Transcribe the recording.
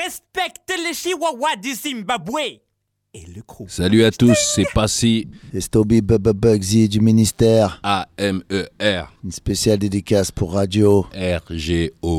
respecte les chihuahuas du Zimbabwe. Et le crew. Salut à tous, c'est Passy. C'est Stoby Bugsy du ministère. AMER. Une spéciale dédicace pour Radio RGO.